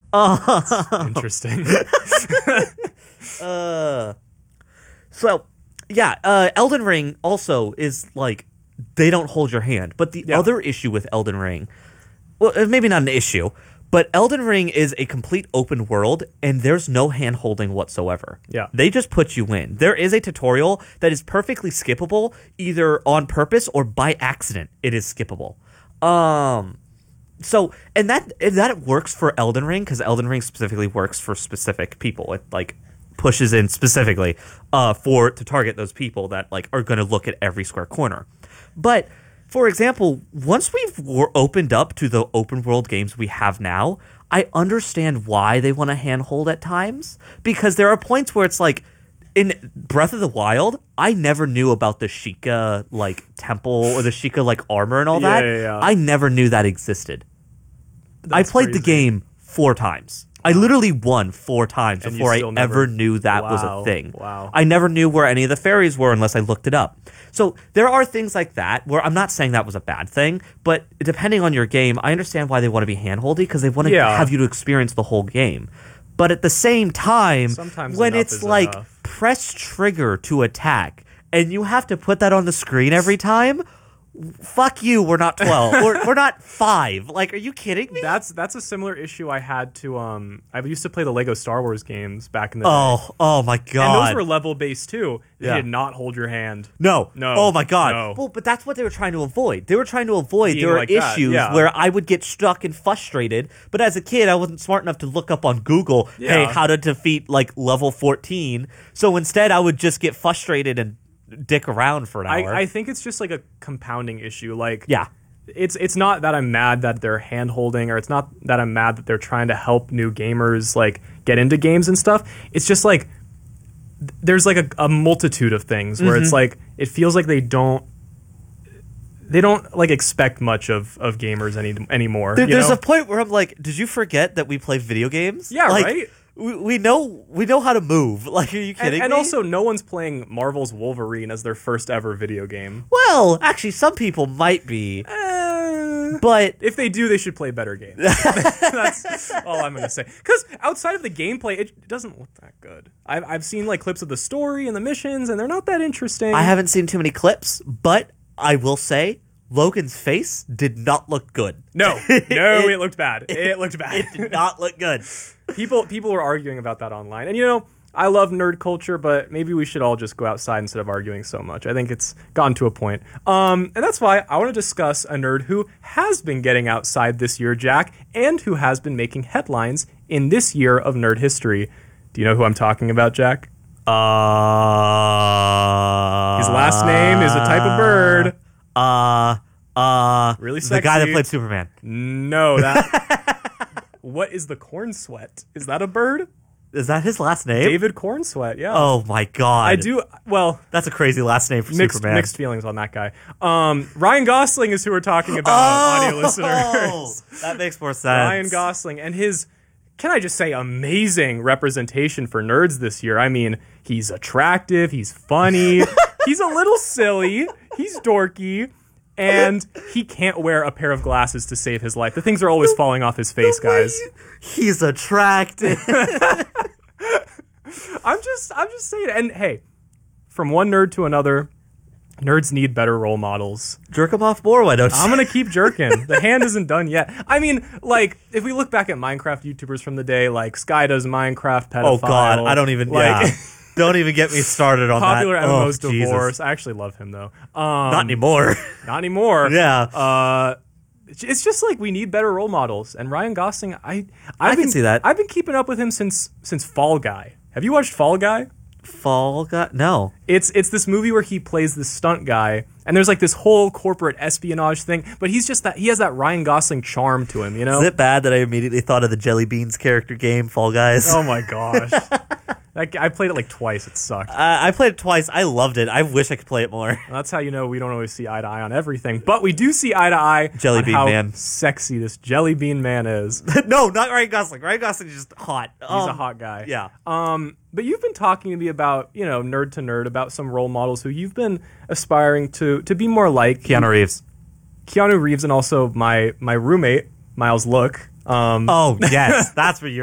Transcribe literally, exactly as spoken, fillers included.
Uh, interesting. uh, so, yeah, uh, Elden Ring also is like, they don't hold your hand. But the Yeah. other issue with Elden Ring, well, uh, maybe not an issue, but Elden Ring is a complete open world, and there's no hand-holding whatsoever. Yeah. They just put you in. There is a tutorial that is perfectly skippable, either on purpose or by accident. It is skippable. Um, so, and that and that works for Elden Ring, because Elden Ring specifically works for specific people. It, like, pushes in specifically uh, for to target those people that, like, are going to look at every square corner. But... for example, once we've were opened up to the open world games we have now, I understand why they want to handhold at times, because there are points where it's like, in Breath of the Wild, I never knew about the Sheikah like temple or the Sheikah like armor and all Yeah, that. yeah, yeah. I never knew that existed. That's I played crazy. the game four times. I literally won four times And you before I still never- ever knew that was Wow, a thing. wow. I never knew where any of the fairies were unless I looked it up. So there are things like that where I'm not saying that was a bad thing, but depending on your game, I understand why they want to be handholdy, because they want to Yeah. have you to experience the whole game. But at the same time, Sometimes when enough it's is like enough. press trigger to attack and you have to put that on the screen every time, fuck you, we're not twelve. we're, we're not five. Like, are you kidding me? That's that's a similar issue I had to um I used to play the Lego Star Wars games back in the day. Oh, oh my god. And those were level based too. They Yeah. did not hold your hand. No. No. Oh my god. No. Well, but that's what they were trying to avoid. They were trying to avoid Being there were like that, issues yeah. where I would get stuck and frustrated, but as a kid I wasn't smart enough to look up on Google, hey, Yeah. how to defeat like level fourteen. So instead I would just get frustrated and dick around for an hour. I, I think it's just like a compounding issue. Like yeah. it's it's not that I'm mad that they're hand holding, or it's not that I'm mad that they're trying to help new gamers like get into games and stuff. It's just like th- there's like a, a multitude of things where Mm-hmm. it's like it feels like they don't they don't like expect much of, of gamers any anymore. There, you there's know? a point where I'm like, did you forget that we play video games? Yeah, like, right? We, we know we know how to move. Like, are you and, kidding and me? also no one's playing Marvel's Wolverine as their first ever video game. well, actually, some people might be, Eh, but if they do, they should play better games. That's all I'm going to say. Because outside of the gameplay, it doesn't look that good. I've, I've seen like clips of the story and the missions, and they're not that interesting. I haven't seen too many clips. But I will say, Logan's face did not look good. No, no, it, looked bad. It looked bad. It did not look good. people people were arguing about that online, and you know, I love nerd culture, but maybe we should all just go outside instead of arguing so much. I think it's gotten to a point. Um, and that's why I want to discuss a nerd who has been getting outside this year, Jack, and who has been making headlines in this year of nerd history. Do you know who I'm talking about, Jack? Uh, His last name is a type of bird. Uh, uh, Really the guy that sexy. played Superman. No, that. What is the corn sweat? Is that a bird? Is that his last name? David Cornsweat, yeah. Oh my god. I do, well, That's a crazy last name for mixed, Superman. mixed feelings on that guy. Um, Ryan Gosling is who we're talking about, Oh, audio listeners. that makes more sense. Ryan Gosling and his, can I just say, amazing representation for nerds this year. I mean, he's attractive, he's funny, he's a little silly, he's dorky, and he can't wear a pair of glasses to save his life. The things are always falling off his face, guys. He's attractive. I'm just I'm just saying, and hey, from one nerd to another, nerds need better role models. Jerk him off more, why don't you? I'm gonna keep jerking. The hand isn't done yet. I mean, like, if we look back at Minecraft YouTubers from the day, like Sky Does Minecraft, Pedophile. Oh god, I don't even like yeah. Don't even get me started on popular that. M M Os oh, Jesus. divorce. I actually love him though. Um, Not anymore. Not anymore. Yeah. Uh, it's- it's just like we need better role models. And Ryan Gosling, I I've I can been, see that. I've been keeping up with him since since Fall Guy. Have you watched Fall Guy? Fall guy? No. It's it's this movie where he plays this stunt guy, and there's like this whole corporate espionage thing, but he's just that he has that Ryan Gosling charm to him, you know? Is it bad that I immediately thought of the Jelly Beans character game, Fall Guys? Oh my gosh. That, I played it like twice. It sucked. Uh, I played it twice. I loved it. I wish I could play it more. And that's how you know we don't always see eye to eye on everything, but we do see eye to eye Jelly on Bean how Man. sexy this Jelly Bean Man is. No, not Ryan Gosling. Ryan Gosling is just hot. He's Um, a hot guy. Yeah. Um, but you've been talking to me about, you know, nerd to nerd, about some role models who you've been aspiring to to be more like. Keanu Reeves. Keanu Reeves, and also my my roommate, Miles Look. Um, Oh, yes. That's where you're